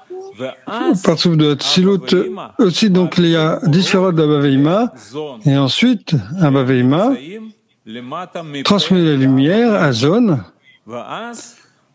Partsouf de Hatzilut, aussi donc il y a différents d'Abba Veima, et ensuite Abba Veima transmet la lumière à Zon,